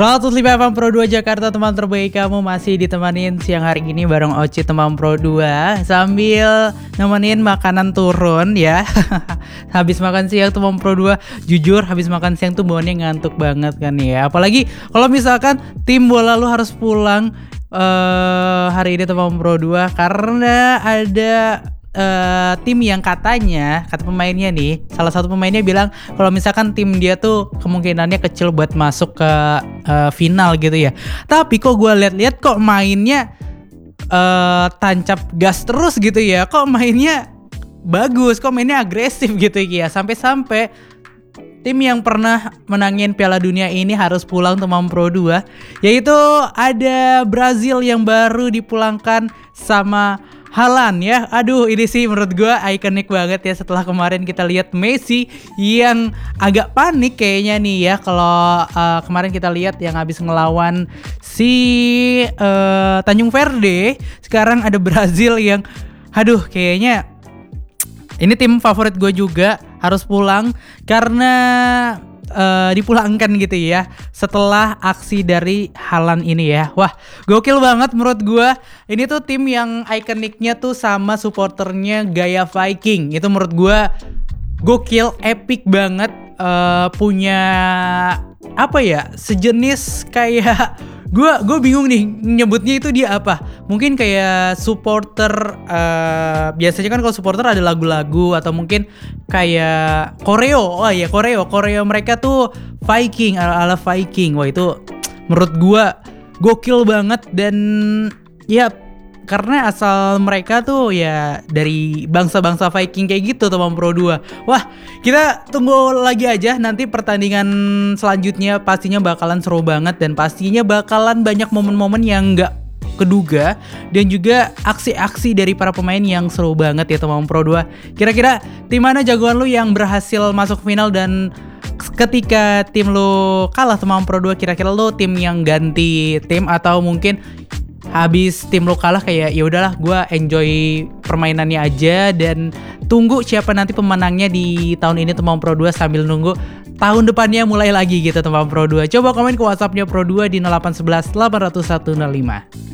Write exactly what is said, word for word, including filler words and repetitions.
seratus lima F M Pro dua Jakarta, teman terbaik kamu masih ditemanin siang hari ini bareng Oci teman Pro dua sambil nemenin makanan turun ya. Habis makan siang teman Pro dua, jujur habis makan siang tuh bawaannya ngantuk banget kan ya. Apalagi kalau misalkan tim bola lu harus pulang uh, hari ini teman Pro dua karena ada Uh, tim yang katanya, kata pemainnya nih, salah satu pemainnya bilang kalau misalkan tim dia tuh kemungkinannya kecil buat masuk ke uh, final gitu ya. Tapi kok gue lihat-lihat kok mainnya uh, tancap gas terus gitu ya. Kok mainnya bagus, kok mainnya agresif gitu ya. Sampai-sampai tim yang pernah menangin Piala Dunia ini harus pulang teman Pro dua, yaitu ada Brazil yang baru dipulangkan sama Haaland ya. Aduh, ini sih menurut gue ikonik banget ya setelah kemarin kita lihat Messi yang agak panik kayaknya nih ya. Kalau uh, kemarin kita lihat yang habis ngelawan si uh, Tanjung Verde, sekarang ada Brazil yang aduh kayaknya ini tim favorit gue juga harus pulang karena Uh, dipulangkan gitu ya setelah aksi dari Haaland ini ya. Wah, gokil banget menurut gue. Ini tuh tim yang ikoniknya tuh sama supporternya gaya Viking. Itu menurut gue gokil, epic banget. Uh, punya apa ya, sejenis kayak gue gue bingung nih nyebutnya itu dia apa. Mungkin kayak supporter uh, biasanya kan kalau supporter ada lagu-lagu atau mungkin kayak koreo. Oh iya, koreo koreo mereka tuh Viking, ala-ala Viking. Wah itu menurut gue gokil banget. Dan ya karena asal mereka tuh ya dari bangsa-bangsa Viking kayak gitu teman Pro dua. Wah, kita tunggu lagi aja nanti pertandingan selanjutnya, pastinya bakalan seru banget dan pastinya bakalan banyak momen-momen yang gak keduga dan juga aksi-aksi dari para pemain yang seru banget ya teman Pro dua. Kira-kira tim mana jagoan lu yang berhasil masuk final, dan ketika tim lu kalah teman Pro dua, kira-kira lu tim yang ganti tim atau mungkin habis tim lo kalah kayak ya udahlah gue enjoy permainannya aja dan tunggu siapa nanti pemenangnya di tahun ini teman Pro dua sambil nunggu tahun depannya mulai lagi gitu teman Pro dua. Coba komen ke WhatsAppnya Pro dua di nol delapan satu satu delapan nol satu nol lima.